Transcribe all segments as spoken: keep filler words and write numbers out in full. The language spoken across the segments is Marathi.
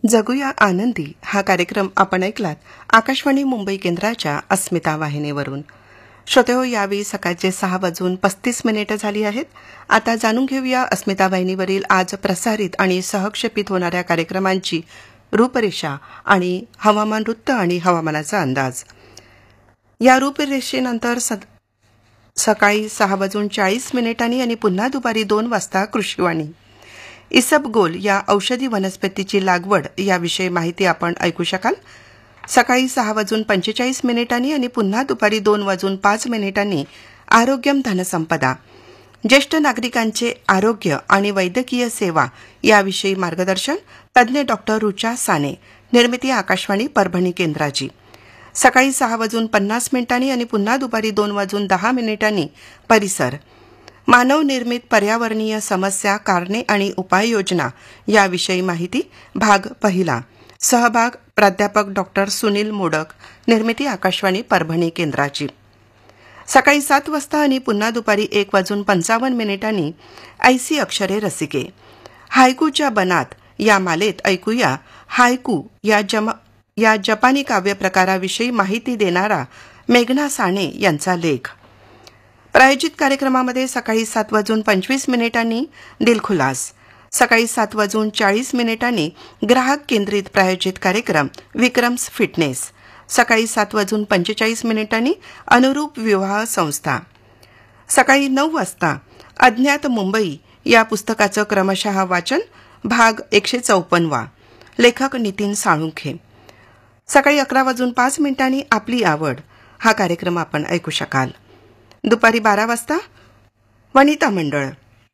जगूया आनंदी हा कार्यक्रम आपण ऐकलात आकाशवाणी मुंबई केंद्राच्या अस्मिता वाहिनीवरून. श्रोतेहो, यावेळी सकाळचे सहा वाजून पस्तीस मिनिटं झाली आहेत. आता जाणून घेऊया अस्मिता वाहिनीवरील आज प्रसारित आणि सहक्षेपित होणाऱ्या कार्यक्रमांची रूपरेषा आणि हवामान वृत्त आणि हवामानाचा अंदाज. या रूपरेषेनंतर सकाळी सहा वाजून चाळीस मिनिटांनी आणि पुन्हा दुपारी दोन वाजता कृषीवाणी. इसबगोल या औषधी वनस्पतीची लागवड याविषयी माहिती आपण ऐकू शकाल. सकाळी सहा वाजून पंचेचाळीस मिनिटांनी आणि पुन्हा दुपारी दोन वाजून पाच मिनिटांनी आरोग्यम धनसंपदा, ज्येष्ठ नागरिकांचे आरोग्य आणि वैद्यकीय सेवा याविषयी मार्गदर्शन तज्ज्ञ डॉक्टर रुचा साने, निर्मिती आकाशवाणी परभणी केंद्राची. सकाळी सहा वाजून पन्नास मिनिटांनी आणि पुन्हा दुपारी दोन वाजून दहा मिनिटांनी परिसर, मानवनिर्मित पर्यावरणीय समस्या, कारणे आणि उपाययोजना याविषयी माहिती भाग पहिला. सहभाग प्राध्यापक डॉक्टर सुनील मोडक, निर्मिती आकाशवाणी परभणी केंद्राची. सकाळी सात वाजता आणि पुन्हा दुपारी एक वाजून पंचावन्न मिनिटांनी ऐसी अक्षरे रसिके. हायकूच्या बनात या मालेत ऐकूया हायकू या जमा या जपानी काव्यप्रकाराविषयी माहिती देणारा मेघना साने यांचा लेख. प्रायोजित कार्यक्रमामध्ये सकाळी सात वाजून पंचवीस मिनिटांनी दिलखुलास, सकाळी सात वाजून चाळीस मिनिटांनी ग्राहक केंद्रित प्रायोजित कार्यक्रम विक्रम्स फिटनेस, सकाळी सात वाजून पंचेचाळीस मिनिटांनी अनुरूप विवाह संस्था. सकाळी नऊ वाजता अज्ञात मुंबई या पुस्तकाचं क्रमशः वाचन भाग एकशे चौपन्नवा, लेखक नितीन साळुंखे. सकाळी अकरा वाजून पाच मिनिटांनी आपली आवड हा कार्यक्रम आपण ऐकू शकाल. दुपारी बारा वाजता वनिता मंडळ,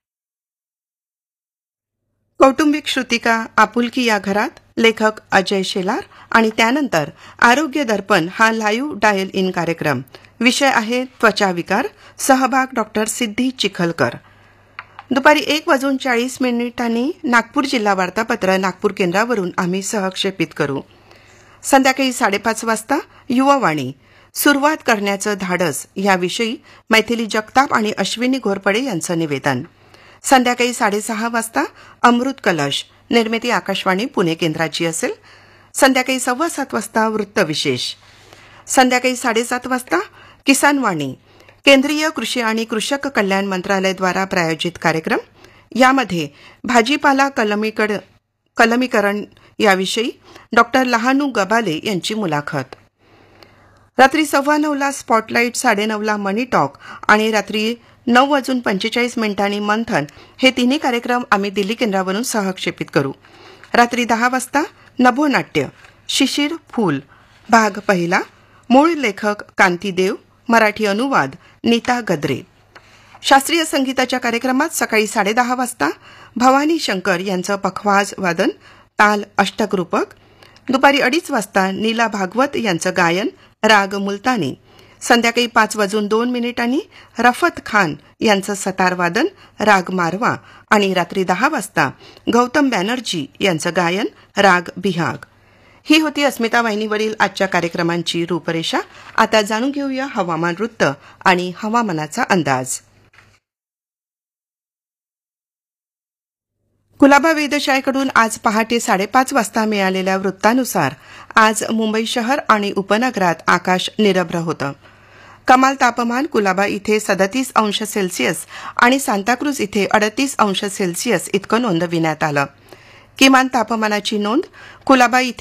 कौटुंबिक श्रुतिका आपुलकी या घरात, लेखक अजय शेलार. आणि त्यानंतर आरोग्य दर्पण हा लाईव्ह डायल इन कार्यक्रम. विषय आहे त्वचा विकार. सहभाग डॉक्टर सिद्धी चिखलकर. दुपारी एक वाजून चाळीस मिनिटांनी नागपूर जिल्हा वार्तापत्र नागपूर केंद्रावरून आम्ही सहक्षेपित करू. संध्याकाळी साडेपाच वाजता युवावाणी, सुरुवात करण्याचं धाडस याविषयी मैथिली जगताप आणि अश्विनी घोरपडे यांचं निवेदन. संध्याकाळी साडेसहा वाजता अमृत कलश, निर्मिती आकाशवाणी पुणे केंद्राची असेल. संध्याकाळी सव्वा सात वाजता वृत्तविशेष. संध्याकाळी साडेसात वाजता किसानवाणी, केंद्रीय कृषी आणि कृषक कल्याण मंत्रालयाद्वारा प्रायोजित कार्यक्रम. यामध्ये भाजीपाला कलमीकड कलमीकरण याविषयी डॉक्टर लहानू गबाले यांची मुलाखत. रात्री सव्वा नऊला स्पॉटलाईट, साडेनऊला मनी टॉक आणि रात्री नऊ वाजून पंचेचाळीस मिनिटांनी मंथन हे तिन्ही कार्यक्रम आम्ही दिल्ली केंद्रावरून सहक्षेपित करू. रात्री दहा वाजता नभोनाट्य, शिशिर फूल भाग पहिला, मूळ लेखक कांतीदेव, मराठी अनुवाद नीता गद्रे. शास्त्रीय संगीताच्या कार्यक्रमात सकाळी साडेदहा वाजता भवानी शंकर यांचं पखवाज वादन, ताल अष्टकरूपक. दुपारी अडीच वाजता नीला भागवत यांचं गायन, राग मुलतानी. संध्याकाळी पाच वाजून दोन मिनिटांनी रफत खान यांचं सतार वादन, राग मारवा. आणि रात्री दहा वाजता गौतम बॅनर्जी यांचं गायन, राग बिहाग. ही होती अस्मिता वाहिनीवरील आजच्या कार्यक्रमांची रूपरेषा. आता जाणून घेऊया हवामान वृत्त आणि हवामानाचा अंदाज. कुलाबा वेधशाळेकडून आज पहाटे साडेपाच वाजता मिळालेल्या वृत्तानुसार आज मुंबई शहर आणि उपनगरात आकाश निरभ्र होतं. कमाल तापमान कुलाबा इथे सदतीस अंश सेल्सिअस आणि सांताक्रूज इथे अडतीस अंश सेल्सिअस इतकं नोंदविण्यात आलं. किमान तापमानाची नोंद कुलाबा इथे